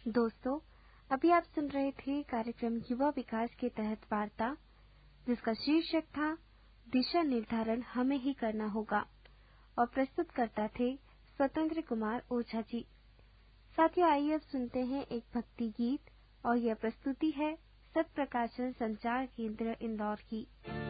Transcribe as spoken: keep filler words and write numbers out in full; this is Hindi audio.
दोस्तों, अभी आप सुन रहे थे कार्यक्रम युवा विकास के तहत वार्ता, जिसका शीर्षक था दिशा निर्धारण हमें ही करना होगा और प्रस्तुत करता थे स्वतंत्र कुमार ओझा जी। साथियों, आइए अब सुनते हैं एक भक्ति गीत और यह प्रस्तुति है सत्प्रकाशन संचार केंद्र इंदौर की।